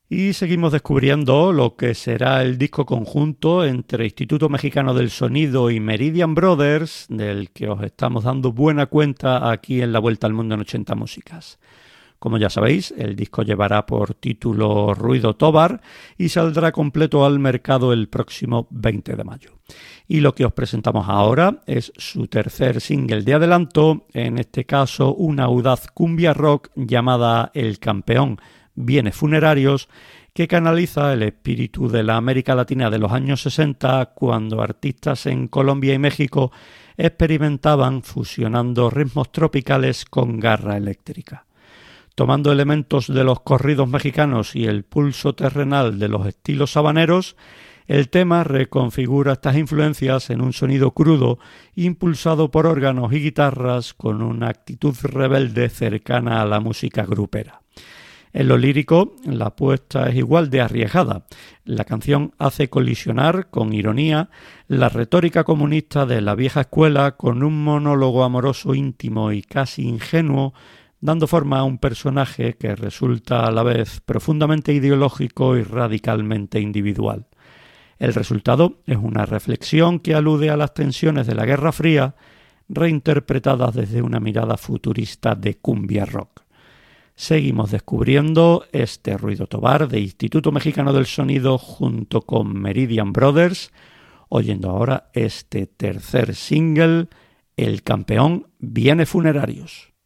Y seguimos descubriendo lo que será el disco conjunto entre Instituto Mexicano del Sonido y Meridian Brothers, del que os estamos dando buena cuenta aquí en La Vuelta al Mundo en 80 Músicas. Como ya sabéis, el disco llevará por título Ruido Tobar y saldrá completo al mercado el próximo 20 de mayo. Y lo que os presentamos ahora es su tercer single de adelanto, en este caso una audaz cumbia rock llamada El Campeón Bienes Funerarios, que canaliza el espíritu de la América Latina de los años 60, cuando artistas en Colombia y México experimentaban fusionando ritmos tropicales con garra eléctrica. Tomando elementos de los corridos mexicanos y el pulso terrenal de los estilos habaneros, el tema reconfigura estas influencias en un sonido crudo, impulsado por órganos y guitarras con una actitud rebelde cercana a la música grupera. En lo lírico, la apuesta es igual de arriesgada. La canción hace colisionar, con ironía, la retórica comunista de la vieja escuela con un monólogo amoroso íntimo y casi ingenuo, dando forma a un personaje que resulta a la vez profundamente ideológico y radicalmente individual. El resultado es una reflexión que alude a las tensiones de la Guerra Fría, reinterpretadas desde una mirada futurista de cumbia rock. Seguimos descubriendo este Ruido Tobar de Instituto Mexicano del Sonido junto con Meridian Brothers, oyendo ahora este tercer single, El Campeón Bienes Funerarios.